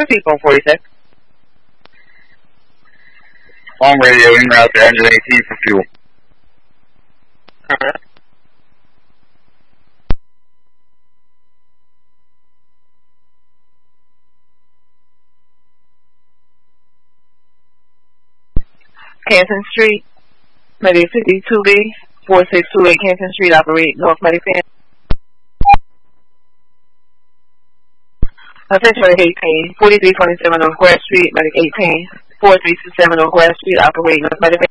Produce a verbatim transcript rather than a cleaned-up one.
Proceed phone forty-six. Long radio, en route to engine eighteen for fuel. Alright. Canton Street, Medic fifty-two B, four six two eight Canton Street, operate North Medic. Attention Medic eighteen, forty-three twenty-seven North West Street, Medic eighteen, four three two seven North West Street, operate North Medic.